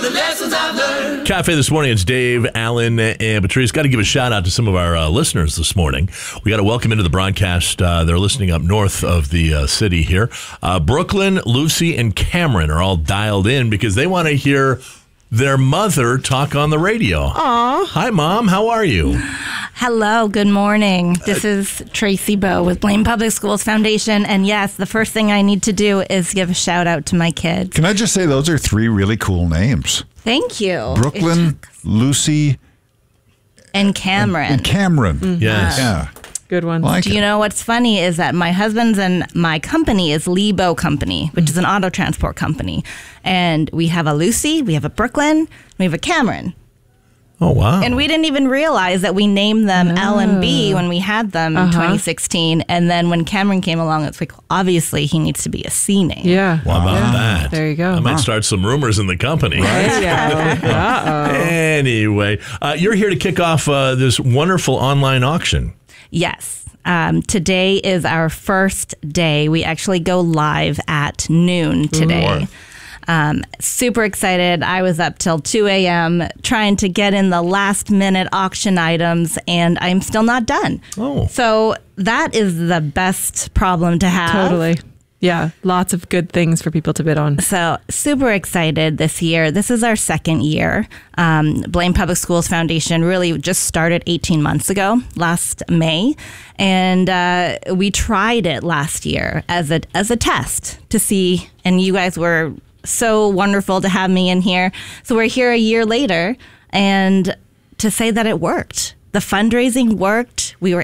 the lessons I've learned. Cafe this morning, it's Dave, Alan, and Patrice. Got to give a shout out to some of our listeners this morning. We got to welcome into the broadcast. They're listening up north of the city here. Brooklyn, Lucy, and Cameron are all dialed in because they want to hear their mother talk on the radio. Aw. Hi, Mom. How are you? Hello, good morning. This is Tracy Bowe with Blaine Public Schools Foundation. And yes, the first thing I need to do is give a shout out to my kids. Can I just say those are three really cool names? Thank you. Brooklyn, Lucy, and Cameron. and Cameron. Yes. Yeah. Good one. Like Do you know what's funny is that my husband's and my company is Lebo Company, which is an auto transport company. And we have a Lucy, we have a Brooklyn, we have a Cameron. Oh, wow. And we didn't even realize that we named them L and B when we had them in 2016. And then when Cameron came along, it's like, obviously he needs to be a C name. Yeah. How about that? There you go. I might start some rumors in the company. There you go. Uh-oh. Anyway, you're here to kick off this wonderful online auction. Yes. Today is our first day. We actually go live at noon today. Super excited. I was up till 2 a.m. trying to get in the last minute auction items, and I'm still not done. Oh. So that is the best problem to have. Totally. Yeah. Lots of good things for people to bid on. So super excited this year. This is our second year. Blaine Public Schools Foundation really just started 18 months ago, last May. And we tried it last year as a test to see, and you guys were so wonderful to have me in here. So we're here a year later, and to say that it worked. The fundraising worked. We were